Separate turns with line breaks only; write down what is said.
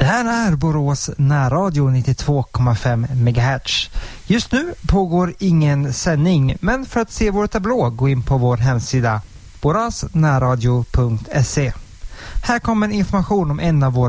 Det här är Borås närradio 92,5 MHz. Just nu pågår ingen sändning, men för att se vår tablå gå in på vår hemsida borasnärradio.se. Här kommer information om en av våra